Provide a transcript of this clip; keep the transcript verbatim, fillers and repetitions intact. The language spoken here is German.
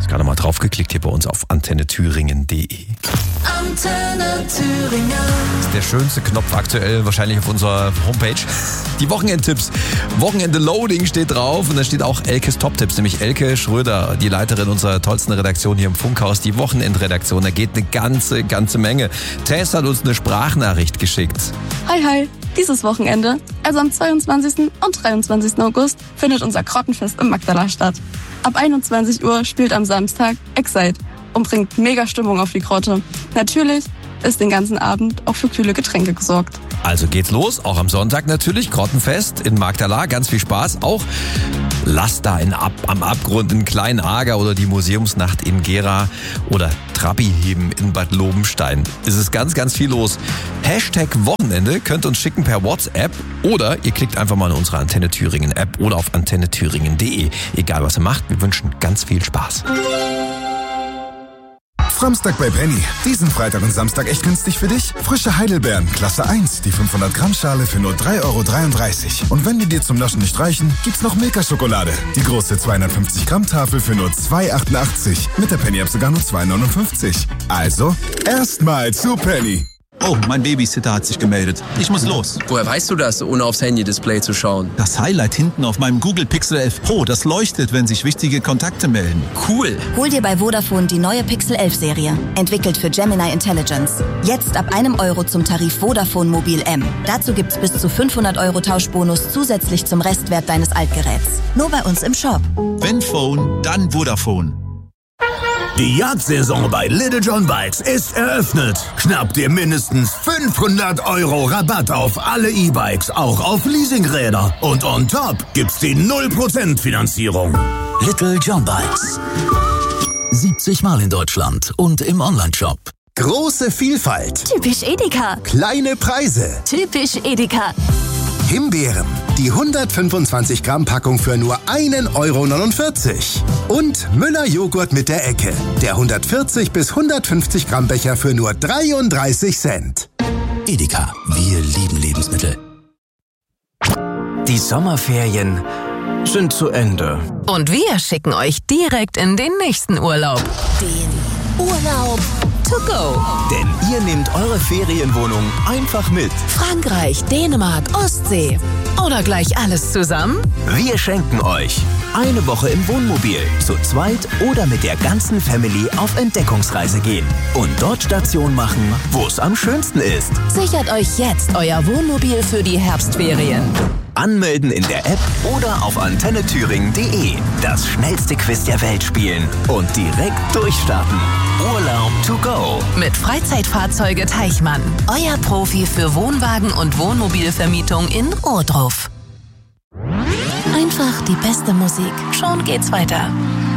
Ist gerade mal draufgeklickt hier bei uns auf antenne thüringen punkt de. Antenne Thüringen. Das ist der schönste Knopf aktuell wahrscheinlich auf unserer Homepage. Die Wochenendtipps. Wochenende Loading steht drauf und da steht auch Elkes Top-Tipps, nämlich Elke Schröder, die Leiterin unserer tollsten Redaktion hier im Funkhaus, die Wochenendredaktion. Da geht eine ganze, ganze Menge. Tess hat uns eine Sprachnachricht geschickt. Hi, hi. Dieses Wochenende, also am zweiundzwanzigsten und dreiundzwanzigsten August, findet unser Grottenfest im Magdala statt. Ab einundzwanzig Uhr spielt am Samstag Excite und bringt mega Stimmung auf die Grotte. Natürlich ist den ganzen Abend auch für kühle Getränke gesorgt. Also geht's los, auch am Sonntag natürlich, Grottenfest in Magdala, ganz viel Spaß. Auch lasst da in Ab, am Abgrund in Kleinager oder die Museumsnacht in Gera oder Trabi-Heben in Bad Lobenstein. Es ist ganz, ganz viel los. Hashtag Wochenende könnt uns schicken per WhatsApp oder ihr klickt einfach mal in unsere Antenne Thüringen App oder auf antenne thüringen punkt de. Egal was ihr macht, wir wünschen ganz viel Spaß. Samstag bei Penny. Diesen Freitag und Samstag echt günstig für dich? Frische Heidelbeeren, Klasse eins, die fünfhundert Gramm Schale für nur drei Euro dreiunddreißig. Und wenn die dir zum Naschen nicht reichen, gibt's noch Milka-Schokolade. Die große zweihundertfünfzig Gramm Tafel für nur zwei Euro achtundachtzig. Mit der Penny-App sogar nur zwei Euro neunundfünfzig. Also, erstmal zu Penny. Oh, mein Babysitter hat sich gemeldet. Ich muss los. Woher weißt du das, ohne aufs Handy-Display zu schauen? Das Highlight hinten auf meinem Google Pixel elf Pro, das leuchtet, wenn sich wichtige Kontakte melden. Cool. Hol dir bei Vodafone die neue Pixel elf Serie. Entwickelt für Gemini Intelligence. Jetzt ab einem Euro zum Tarif Vodafone Mobil M. Dazu gibt's bis zu fünfhundert Euro Tauschbonus zusätzlich zum Restwert deines Altgeräts. Nur bei uns im Shop. Wenn Phone, dann Vodafone. Die Jagdsaison bei Little John Bikes ist eröffnet. Schnapp dir mindestens fünfhundert Euro Rabatt auf alle E-Bikes, auch auf Leasingräder. Und on top gibt's die null Prozent Finanzierung. Little John Bikes. siebzig Mal in Deutschland und im Onlineshop. Große Vielfalt. Typisch Edeka. Kleine Preise. Typisch Edeka. Himbeeren. Die hundertfünfundzwanzig Gramm Packung für nur ein Euro neunundvierzig. Und Müller Joghurt mit der Ecke. Der hundertvierzig bis hundertfünfzig Gramm Becher für nur dreiunddreißig Cent. Edeka, wir lieben Lebensmittel. Die Sommerferien sind zu Ende. Und wir schicken euch direkt in den nächsten Urlaub. Den Urlaub to go. Denn ihr nehmt eure Ferienwohnung einfach mit. Frankreich, Dänemark, Ostsee. Oder gleich alles zusammen? Wir schenken euch eine Woche im Wohnmobil, zu zweit oder mit der ganzen Family auf Entdeckungsreise gehen. Und dort Station machen, wo es am schönsten ist. Sichert euch jetzt euer Wohnmobil für die Herbstferien. Anmelden in der App oder auf antenne thüringen punkt de. Das schnellste Quiz der Welt spielen und direkt durchstarten. Urlaub to go. Mit Freizeitfahrzeuge Teichmann. Euer Profi für Wohnwagen- und Wohnmobilvermietung in Ohrdruf. Einfach die beste Musik. Schon geht's weiter.